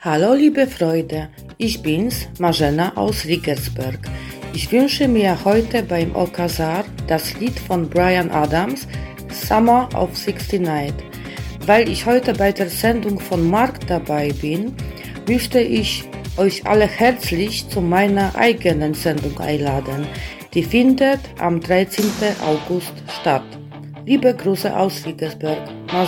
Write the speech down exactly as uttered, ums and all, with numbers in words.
Hallo liebe Freunde, ich bin's, Marzena aus Riegersberg. Ich wünsche mir heute beim Okazar das Lied von Bryan Adams, Summer of sixty-nine. Weil ich heute bei der Sendung von Mark dabei bin, möchte ich euch alle herzlich zu meiner eigenen Sendung einladen. Die findet am dreizehnten August statt. Liebe Grüße aus Riegersberg.